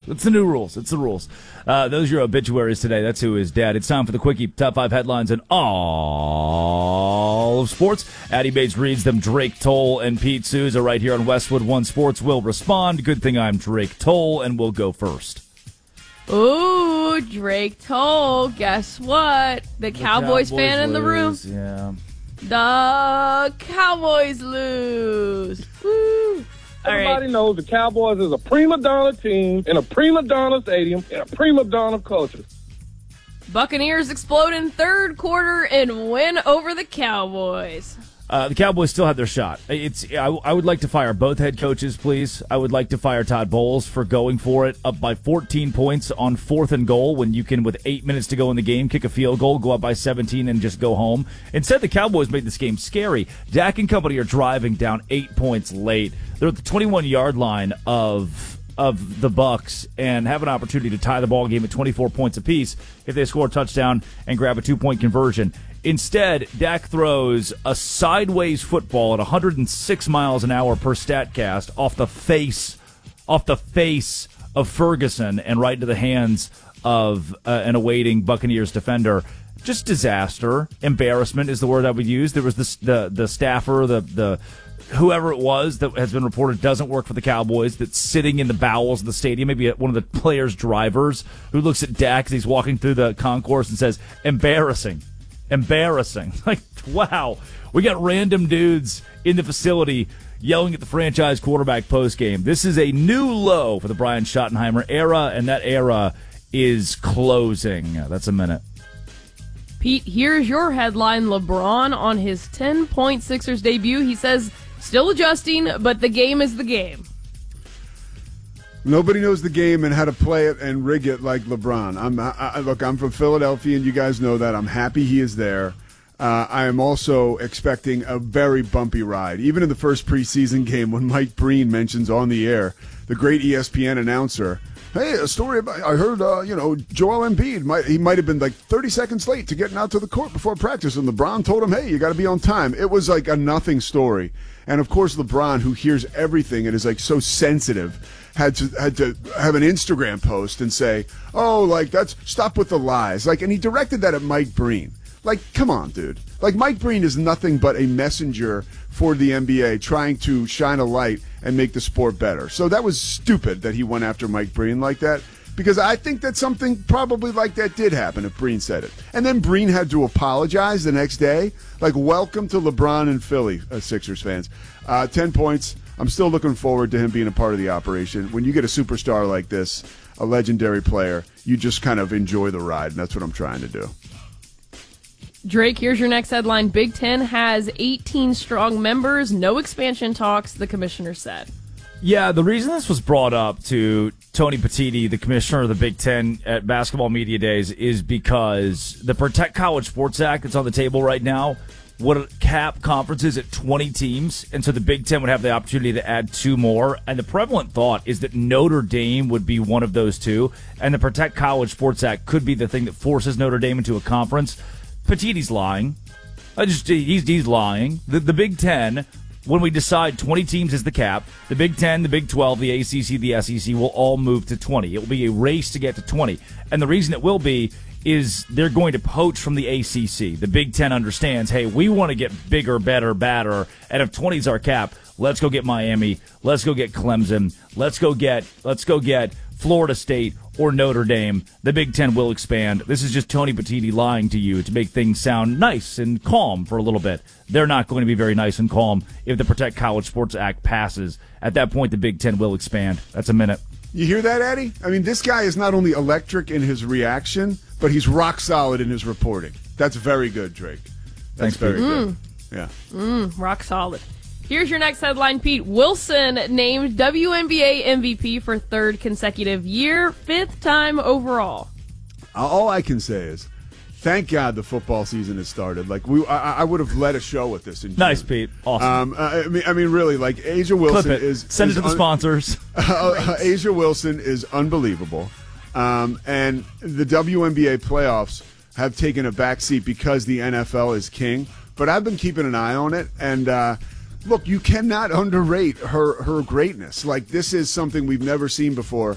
It's the new rules. It's the rules. Those are your obituaries today. That's who is dead. It's time for the Quickie. Top 5 headlines in all of sports. Addie Bates reads them. Drake Toll and Pete Souza right here on Westwood One Sports will respond. Good thing I'm Drake Toll, and we'll go first. Ooh, Drake Toll. Guess what? The Cowboys fan in the room. Yeah. The Cowboys lose. Woo. Everybody knows the Cowboys is a prima donna team in a prima donna stadium in a prima donna culture. Buccaneers explode in third quarter and win over the Cowboys. The Cowboys still have their shot. I would like to fire both head coaches, please. I would like to fire Todd Bowles for going for it up by 14 points on 4th and goal when you can, with 8 minutes to go in the game, kick a field goal, go up by 17, and just go home. Instead, the Cowboys made this game scary. Dak and company are driving down 8 points late. They're at the 21-yard line of the Bucs and have an opportunity to tie the ball game at 24 points apiece if they score a touchdown and grab a 2-point conversion. Instead, Dak throws a sideways football at 106 miles an hour per StatCast off the face of Ferguson and right into the hands of an awaiting Buccaneers defender. Just disaster. Embarrassment is the word I would use. There was the staffer, the whoever it was that has been reported doesn't work for the Cowboys, that's sitting in the bowels of the stadium, maybe one of the players' drivers, who looks at Dak as he's walking through the concourse and says, embarrassing. Like, wow. We got random dudes in the facility yelling at the franchise quarterback postgame. This is a new low for the Brian Schottenheimer era, and that era is closing. That's a minute. Pete, here's your headline. LeBron on his 10-point Sixers debut. He says, still adjusting, but the game is the game. Nobody knows the game and how to play it and rig it like LeBron. Look, I'm from Philadelphia, and you guys know that. I'm happy he is there. I am also expecting a very bumpy ride. Even in the first preseason game when Mike Breen mentions on the air, the great ESPN announcer, hey, a story about, I heard, Joel Embiid, he might have been like 30 seconds late to getting out to the court before practice, and LeBron told him, hey, you got to be on time. It was like a nothing story. And, of course, LeBron, who hears everything and is like so sensitive, had to have an Instagram post and say, oh, like, stop with the lies. Like, and he directed that at Mike Breen. Like, come on, dude. Like, Mike Breen is nothing but a messenger for the NBA trying to shine a light and make the sport better. So that was stupid that he went after Mike Breen like that, because I think that something probably like that did happen if Breen said it. And then Breen had to apologize the next day. Like, welcome to LeBron and Philly, Sixers fans. 10 points. I'm still looking forward to him being a part of the operation. When you get a superstar like this, a legendary player, you just kind of enjoy the ride, and that's what I'm trying to do. Drake, here's your next headline. Big Ten has 18 strong members. No expansion talks, the commissioner said. Yeah, the reason this was brought up to Tony Petitti, the commissioner of the Big Ten at Basketball Media Days, is because the Protect College Sports Act that's on the table right now would cap conferences at 20 teams, and so the Big Ten would have the opportunity to add 2 more. And the prevalent thought is that Notre Dame would be one of those 2, and the Protect College Sports Act could be the thing that forces Notre Dame into a conference. Petitti's lying. He's lying. The Big Ten, when we decide 20 teams is the cap, the Big Ten, the Big 12, the ACC, the SEC will all move to 20. It will be a race to get to 20. And the reason it will be is they're going to poach from the ACC. The Big Ten understands, hey, we want to get bigger, better, badder, and if 20 is our cap, let's go get Miami, let's go get Clemson, let's go get Florida State or Notre Dame. The Big Ten will expand. This is just Tony Petitti lying to you to make things sound nice and calm for a little bit. They're not going to be very nice and calm if the Protect College Sports Act passes. At that point, the Big Ten will expand. That's a minute. You hear that, Eddie? I mean, this guy is not only electric in his reaction, but he's rock solid in his reporting. That's very good, Drake. That's very good. Yeah. Rock solid. Here's your next headline, Pete. Wilson named WNBA MVP for 3rd consecutive year, 5th time overall. All I can say is, thank God the football season has started. Like I would have led a show with this in June. Nice, Pete. Awesome. I mean, really, like A'ja Wilson is send it to the sponsors. A'ja Wilson is unbelievable, and the WNBA playoffs have taken a backseat because the NFL is king. But I've been keeping an eye on it, and look, you cannot underrate her greatness. Like, this is something we've never seen before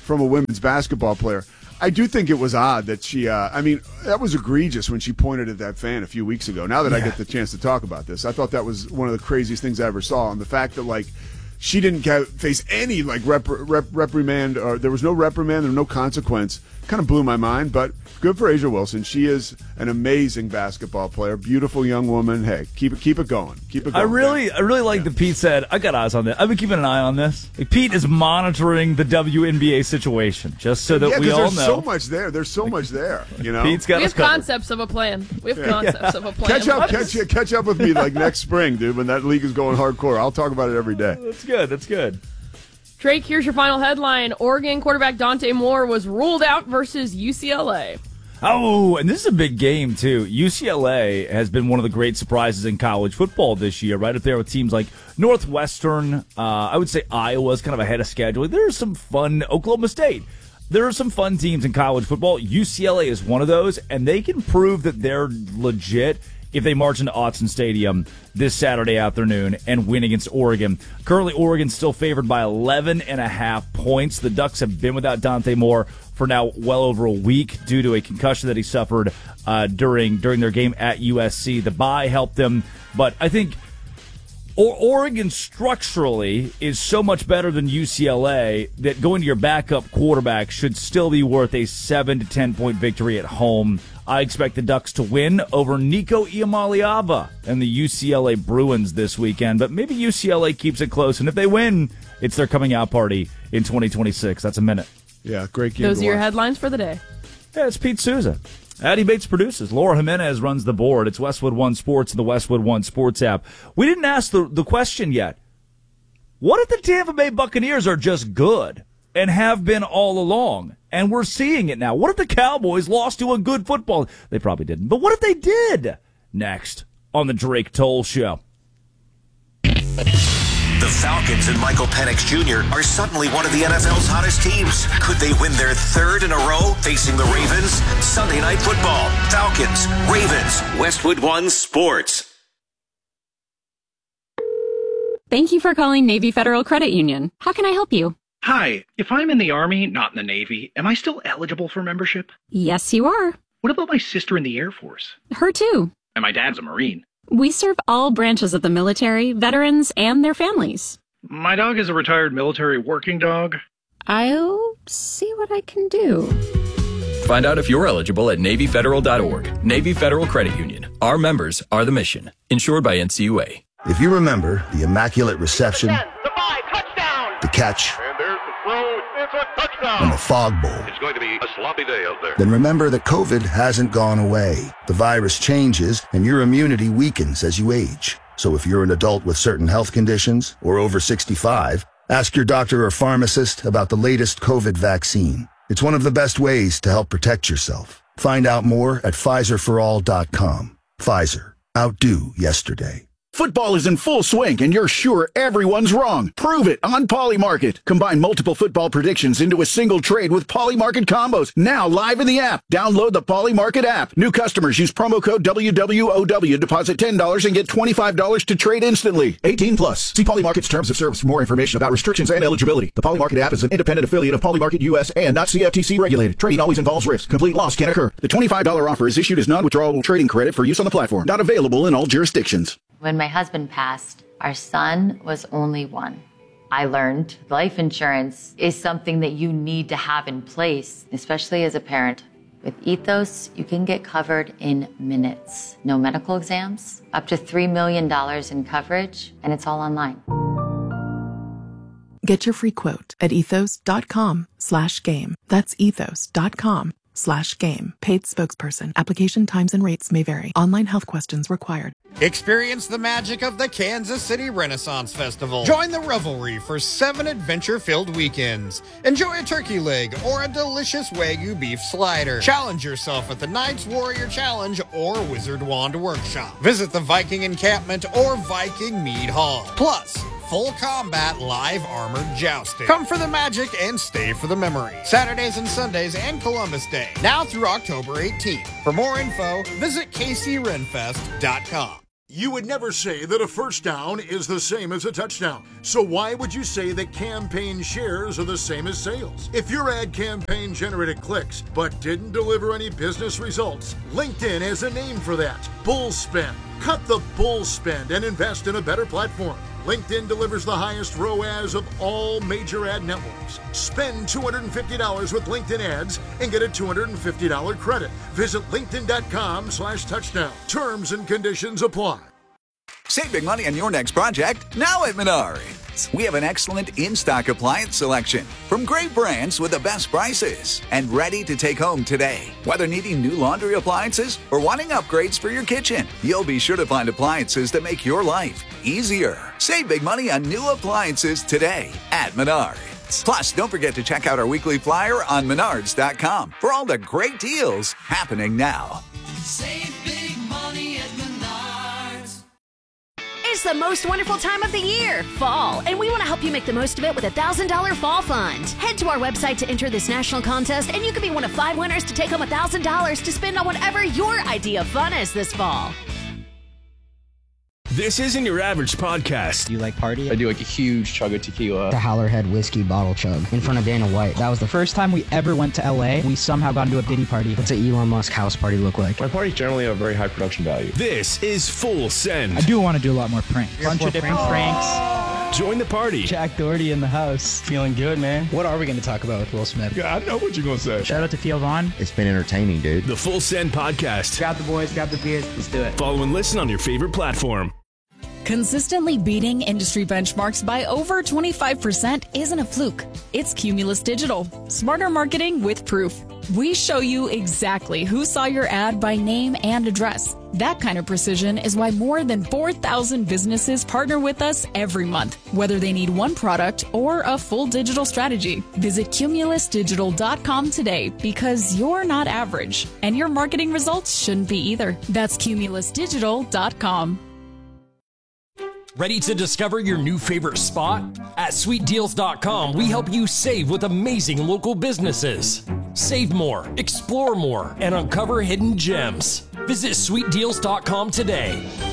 from a women's basketball player. I do think it was odd that she, that was egregious when she pointed at that fan a few weeks ago. Now that I get the chance to talk about this, I thought that was one of the craziest things I ever saw. And the fact that, like, she didn't face any, like, reprimand, or there was no reprimand, there was no consequence, kind of blew my mind. But good for A'ja Wilson. She is an amazing basketball player, beautiful young woman. Hey, keep it going. Keep it going. I really like that Pete said, I got eyes on this. I've been keeping an eye on this. Like, Pete is monitoring the WNBA situation, just so that we all know. There's so much there. There's so much there, you know? Pete's got we us have covered. Concepts of a plan. We have concepts of a plan. Catch up with me, like, next spring, dude, when that league is going hardcore. I'll talk about it every day. That's good. Drake, here's your final headline. Oregon quarterback Dante Moore was ruled out versus UCLA. Oh, and this is a big game, too. UCLA has been one of the great surprises in college football this year, right up there with teams like Northwestern. I would say Iowa's kind of ahead of schedule. There's some fun, Oklahoma State. There are some fun teams in college football. UCLA is one of those, and they can prove that they're legit if they march into Autzen Stadium this Saturday afternoon and win against Oregon. Currently, Oregon's still favored by 11.5 points. The Ducks have been without Dante Moore for now well over a week due to a concussion that he suffered during their game at USC. The bye helped them, but I think Oregon structurally is so much better than UCLA that going to your backup quarterback should still be worth a 7 to 10 point victory at home. I expect the Ducks to win over Nico Iamaleava and the UCLA Bruins this weekend, but maybe UCLA keeps it close, and if they win, it's their coming out party in 2026. That's a minute. Yeah, great game. Those are your headlines for the day. Yeah, it's Pete Souza. Addie Bates produces. Laura Jimenez runs the board. It's Westwood One Sports and the Westwood One Sports app. We didn't ask the question yet. What if the Tampa Bay Buccaneers are just good and have been all along? And we're seeing it now. What if the Cowboys lost to a good football? They probably didn't. But what if they did? Next on the Drake Toll Show. The Falcons and Michael Penix Jr. are suddenly one of the NFL's hottest teams. Could they win their third in a row facing the Ravens? Sunday Night Football. Falcons, Ravens, Westwood One Sports. Thank you for calling Navy Federal Credit Union. How can I help you? Hi, if I'm in the Army, not in the Navy, am I still eligible for membership? Yes, you are. What about my sister in the Air Force? Her too. And my dad's a Marine. We serve all branches of the military, veterans, and their families. My dog is a retired military working dog. I'll see what I can do. Find out if you're eligible at NavyFederal.org. Navy Federal Credit Union. Our members are the mission. Insured by NCUA. If you remember the Immaculate Reception, the catch, And there's the throw. It's a touchdown. and the Fog Bowl, It's going to be a sloppy day out there. then remember that COVID hasn't gone away. The virus changes and your immunity weakens as you age. So if you're an adult with certain health conditions or over 65, ask your doctor or pharmacist about the latest COVID vaccine. It's one of the best ways to help protect yourself. Find out more at PfizerForAll.com. Pfizer. Outdo yesterday. Football is in full swing, and you're sure everyone's wrong. Prove it on Polymarket. Combine multiple football predictions into a single trade with Polymarket combos. Now live in the app. Download the Polymarket app. New customers use promo code WWOW. Deposit $10 and get $25 to trade instantly. 18 plus. See Polymarket's terms of service for more information about restrictions and eligibility. The Polymarket app is an independent affiliate of Polymarket US and not CFTC regulated. Trading always involves risk. Complete loss can occur. The $25 offer is issued as non-withdrawable trading credit for use on the platform. Not available in all jurisdictions. When my husband passed, our son was only one. I learned life insurance is something that you need to have in place, especially as a parent. With Ethos, you can get covered in minutes. No medical exams, up to $3 million in coverage, and it's all online. Get your free quote at ethos.com/game. That's ethos.com/game. Paid spokesperson. Application times and rates may vary. Online health questions required. Experience the magic of the Kansas City Renaissance Festival. Join the revelry for 7 adventure-filled weekends. Enjoy a turkey leg or a delicious Wagyu beef slider. Challenge yourself at the Knights Warrior Challenge or Wizard Wand Workshop. Visit the Viking Encampment or Viking Mead Hall. Plus, full combat live armored jousting. Come for the magic and stay for the memory. Saturdays and Sundays and Columbus Day. Now through October 18th. For more info, visit kcrenfest.com. You would never say that a first down is the same as a touchdown. So why would you say that campaign shares are the same as sales? If your ad campaign generated clicks but didn't deliver any business results, LinkedIn has a name for that: bull spend. Cut the bull spend and invest in a better platform. LinkedIn delivers the highest ROAS of all major ad networks. Spend $250 with LinkedIn ads and get a $250 credit. Visit linkedin.com/touchdown. Terms and conditions apply. Save big money on your next project now at Menards. We have an excellent in-stock appliance selection from great brands with the best prices and ready to take home today. Whether needing new laundry appliances or wanting upgrades for your kitchen, you'll be sure to find appliances that make your life easier. Save big money on new appliances today at Menards. Plus, don't forget to check out our weekly flyer on Menards.com for all the great deals happening now. Save big money at Menards. It's the most wonderful time of the year, fall, and we want to help you make the most of it with a $1,000 fall fund. Head to our website to enter this national contest, and you could be one of 5 winners to take home $1,000 to spend on whatever your idea of fun is this fall. This isn't your average podcast. You like party? I do like a huge chug of tequila. The Howlerhead whiskey bottle chug in front of Dana White. That was the first time we ever went to LA. We somehow got into a Diddy party. What's an Elon Musk house party look like? My parties generally have a very high production value. This is Full Send. I do want to do a lot more pranks. Bunch of different pranks. Join the party. Jack Doherty in the house. Feeling good, man. What are we going to talk about with Will Smith? Yeah, I know what you're going to say. Shout out to Theo Vaughn. It's been entertaining, dude. The Full Send podcast. Grab the boys, grab the beers. Let's do it. Follow and listen on your favorite platform. Consistently beating industry benchmarks by over 25% isn't a fluke. It's Cumulus Digital. Smarter marketing with proof. We show you exactly who saw your ad by name and address. That kind of precision is why more than 4,000 businesses partner with us every month, whether they need one product or a full digital strategy. Visit cumulusdigital.com today because you're not average, and your marketing results shouldn't be either. That's cumulusdigital.com. Ready to discover your new favorite spot? At SweetDeals.com, we help you save with amazing local businesses. Save more, explore more, and uncover hidden gems. Visit SweetDeals.com today.